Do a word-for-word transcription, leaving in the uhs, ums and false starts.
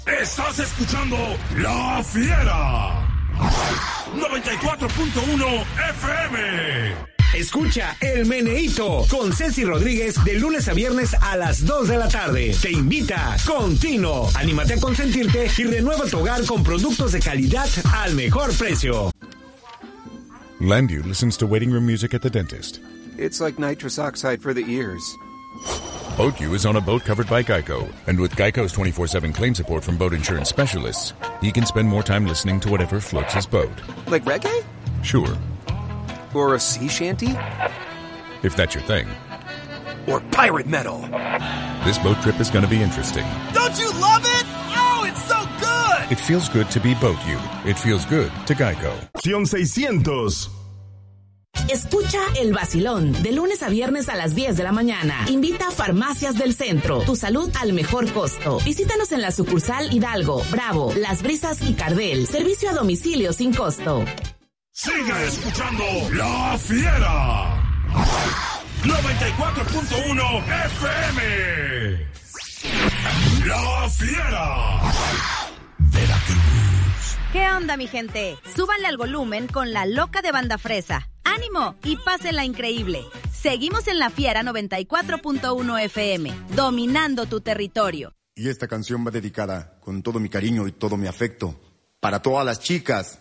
Estás escuchando La Fiera noventa y cuatro punto uno F M. Escucha El Meneíto con Ceci Rodríguez de lunes a viernes a las dos de la tarde. Te invita Contino. Anímate a consentirte y renueva tu hogar con productos de calidad al mejor precio. Landu listens to waiting room music at the dentist. It's like nitrous oxide for the ears. BoatU is on a boat covered by Geico. And with Geico's twenty-four seven claim support from boat insurance specialists, he can spend more time listening to whatever floats his boat. Like reggae? Sure. Or a sea shanty? If that's your thing. Or pirate metal? This boat trip is going to be interesting. Don't you love it? Oh, it's so good! It feels good to be BoatU. It feels good to Geico. seiscientos. Escucha El Vacilón de lunes a viernes a las diez de la mañana. Invita a Farmacias del Centro. Tu salud al mejor costo. Visítanos en la sucursal Hidalgo, Bravo, Las Brisas y Cardel. Servicio a domicilio sin costo. Sigue escuchando La Fiera noventa y cuatro punto uno F M. La Fiera Veracruz. ¿Qué onda, mi gente? Súbanle al volumen con La Loca de Banda Fresa. ¡Ánimo! Y pásenla increíble. Seguimos en La Fiera noventa y cuatro punto uno F M, dominando tu territorio. Y esta canción va dedicada con todo mi cariño y todo mi afecto para todas las chicas